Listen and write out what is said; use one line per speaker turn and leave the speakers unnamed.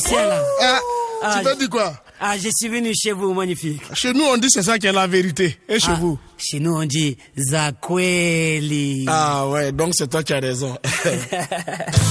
Lucien, là.
Tu t'as dit quoi?
Je suis venu chez vous, magnifique.
Chez nous, on dit c'est ça qui est la vérité. Et chez vous?
Chez nous, on dit Zakweli.
Ah ouais, donc c'est toi qui as raison.